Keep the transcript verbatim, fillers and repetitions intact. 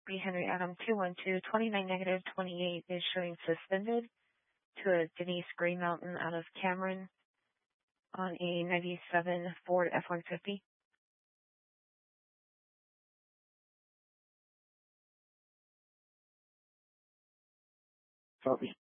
B. Henry Adam two one two, twenty-nine negative twenty-eight is showing suspended to a Denise Green Mountain out of Cameron on a ninety-seven Ford F one fifty. Copy.